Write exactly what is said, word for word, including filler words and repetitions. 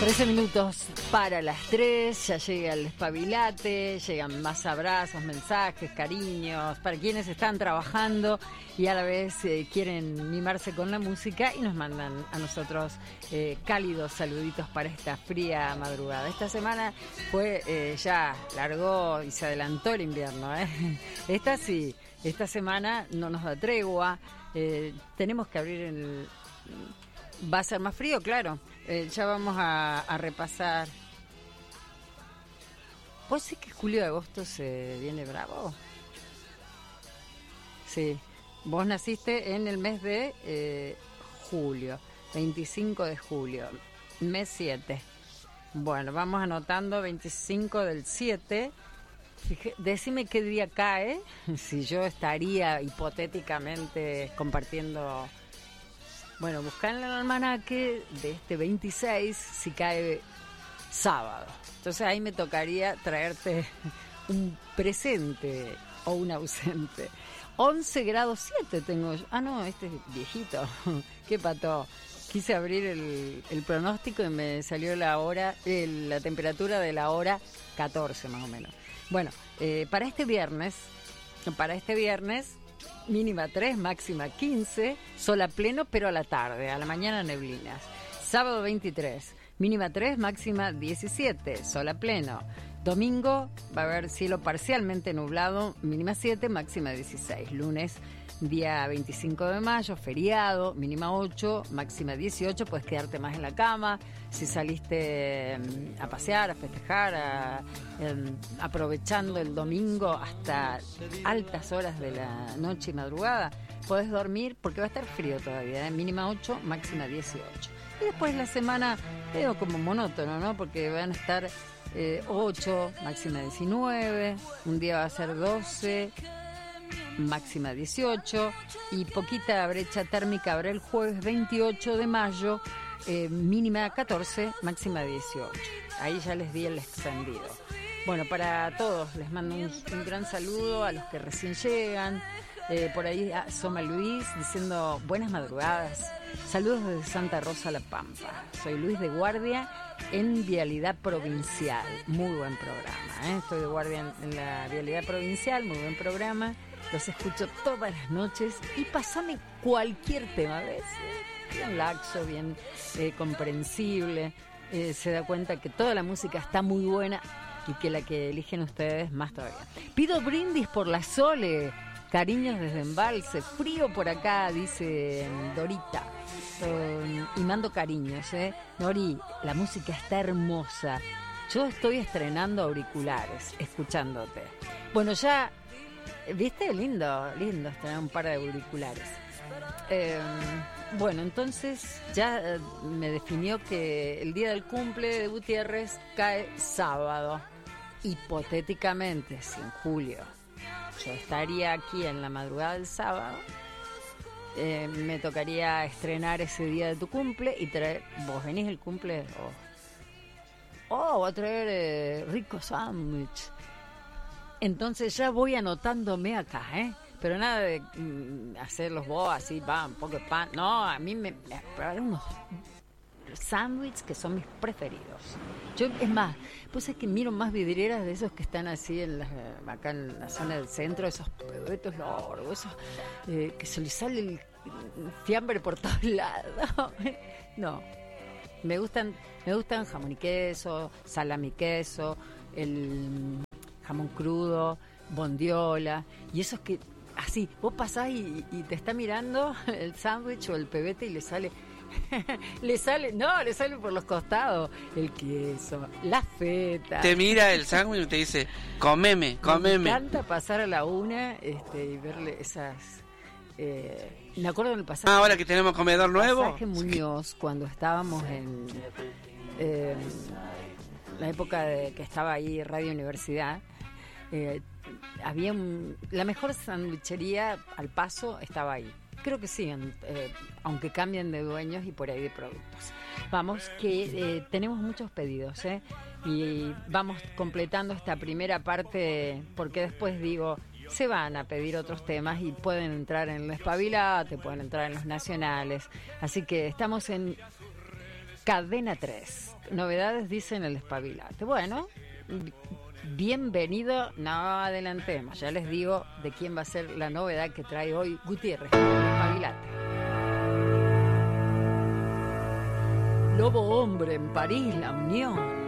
trece minutos para las tres, ya llega el despabilate, llegan más abrazos, mensajes, cariños, para quienes están trabajando y a la vez eh, quieren mimarse con la música y nos mandan a nosotros eh, cálidos saluditos para esta fría madrugada. Esta semana fue, eh, ya largó y se adelantó el invierno, ¿eh? Esta sí, esta semana no nos da tregua, eh, tenemos que abrir el... Va a ser más frío, claro. Eh, ya vamos a, a repasar. ¿Vos sí que julio y agosto se viene bravo? Sí. Vos naciste en el mes de eh, julio, veinticinco de julio, mes siete. Bueno, vamos anotando veinticinco del siete. Fije, decime qué día cae, si yo estaría hipotéticamente compartiendo... Bueno, buscar en el almanaque de este veintiséis si cae sábado. Entonces ahí me tocaría traerte un presente o un ausente. once grados siete tengo yo. Ah, no, este es viejito. Qué pato. Quise abrir el, el pronóstico y me salió la hora, eh, la temperatura de la hora catorce más o menos. Bueno, eh, para este viernes, para este viernes... Mínima tres, máxima quince, sol a pleno, pero a la tarde, a la mañana neblinas. Sábado veintitrés, mínima tres, máxima diecisiete, sol a pleno. Domingo va a haber cielo parcialmente nublado, mínima siete, máxima dieciséis. Lunes, día veinticinco de mayo, feriado, mínima ocho, máxima dieciocho, puedes quedarte más en la cama. Si saliste a pasear, a festejar, a, eh, aprovechando el domingo hasta altas horas de la noche y madrugada, podés dormir porque va a estar frío todavía, ¿eh? Mínima ocho, máxima dieciocho. Y después la semana, veo como monótono, ¿no? Porque van a estar eh, ocho, máxima diecinueve, un día va a ser doce, máxima dieciocho, y poquita brecha térmica habrá el jueves veintiocho de mayo, eh, mínima catorce, máxima dieciocho. Ahí ya les di el extendido. Bueno, para todos les mando un, un gran saludo a los que recién llegan. Eh, por ahí asoma Luis diciendo buenas madrugadas. Saludos desde Santa Rosa, La Pampa. Soy Luis de guardia en Vialidad Provincial. Muy buen programa, ¿eh? Estoy de guardia en, en la Vialidad Provincial, muy buen programa. Los escucho todas las noches y pasame cualquier tema, ¿ves? Bien laxo, bien eh, comprensible. Eh, se da cuenta que toda la música está muy buena y que la que eligen ustedes más todavía. Pido brindis por la Sole. Cariños desde Embalse. Frío por acá, dice Dorita. Eh, y mando cariños, ¿eh? Nori, la música está hermosa. Yo estoy estrenando auriculares, escuchándote. Bueno, ya... ¿Viste? Lindo, lindo estrenar un par de auriculares. Eh, bueno, entonces ya eh, me definió que el día del cumple de Gutiérrez cae sábado. Hipotéticamente, si en julio yo estaría aquí en la madrugada del sábado, eh, me tocaría estrenar ese día de tu cumple y traer... ¿Vos venís el cumple? Oh, oh voy a traer eh, rico sándwich. Entonces ya voy anotándome acá, ¿eh? Pero nada de mm, hacer los vos así, va, un poco de pan. No, a mí me, me preparé unos sándwiches que son mis preferidos. Yo, es más, pues es que miro más vidrieras de esos que están así en la, acá en la zona del centro, esos pebetos largos, esos eh, que se les sale el fiambre por todos lados. No, me gustan, me gustan jamón y queso, salami y queso, el... jamón crudo, bondiola, y esos que así, vos pasás y, y te está mirando el sándwich o el pebete y le sale, le sale, no, le sale por los costados el queso, la feta. Te mira el sándwich y te dice, comeme, comeme. Me encanta pasar a la una este, y verle esas... Eh, me acuerdo en el pasaje... Ah, ahora que tenemos comedor nuevo. Pasaje Muñoz, cuando estábamos en... Eh, la época de que estaba ahí Radio Universidad, eh, había un, la mejor sandwichería al paso estaba ahí. Creo que siguen, eh, aunque cambien de dueños y por ahí de productos. Vamos, que eh, tenemos muchos pedidos, ¿eh? Y vamos completando esta primera parte, porque después digo, se van a pedir otros temas y pueden entrar en el Espabilate, pueden entrar en los nacionales. Así que estamos en Cadena tres. Novedades dicen el Espabilate. Bueno, bienvenido. No adelantemos. Ya les digo de quién va a ser la novedad que trae hoy Gutiérrez. Espabilate. Lobo hombre en París, la unión.